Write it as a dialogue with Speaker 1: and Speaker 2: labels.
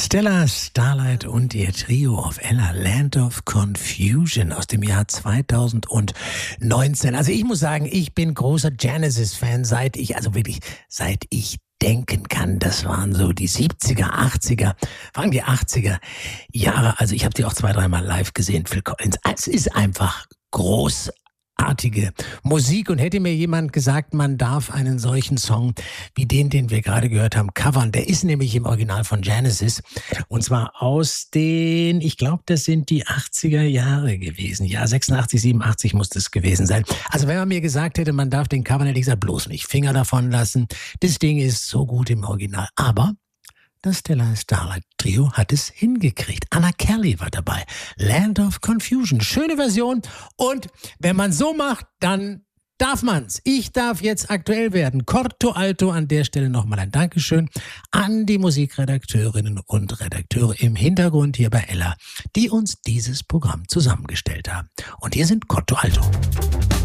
Speaker 1: Stella Starlight und ihr Trio auf Ella, Land of Confusion aus dem Jahr 2019. Also ich muss sagen, ich bin großer Genesis-Fan, seit ich denken kann. Das waren so die 70er, 80er, waren die 80er Jahre. Also ich habe die auch 2-3 Mal live gesehen, Phil Collins. Es ist einfach großartige Musik, und hätte mir jemand gesagt, man darf einen solchen Song wie den wir gerade gehört haben, covern. Der ist nämlich im Original von Genesis, und zwar aus den, ich glaube, das sind die 80er Jahre gewesen. Ja, 86, 87 muss das gewesen sein. Also wenn man mir gesagt hätte, man darf den covern, hätte ich gesagt, bloß nicht Finger davon lassen. Das Ding ist so gut im Original. Aber das Stella Starlight Trio hat es hingekriegt. Anna Kelly war dabei. Land of Confusion. Schöne Version. Und wenn man so macht, dann darf man's. Ich darf jetzt aktuell werden. Corto Alto, an der Stelle nochmal ein Dankeschön an die Musikredakteurinnen und Redakteure im Hintergrund hier bei Ella, die uns dieses Programm zusammengestellt haben. Und hier sind Corto Alto.